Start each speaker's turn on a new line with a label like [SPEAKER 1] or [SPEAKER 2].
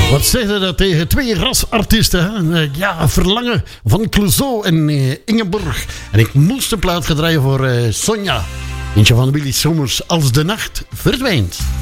[SPEAKER 1] Wat zeggen dat tegen twee rasartiesten? Hè? Ja, Verlangen van Clouseau en Ingeborg. En ik moest een plaat gedraaien voor Sonja. Eentje van Willy Sommers, Als de nacht verdwijnt.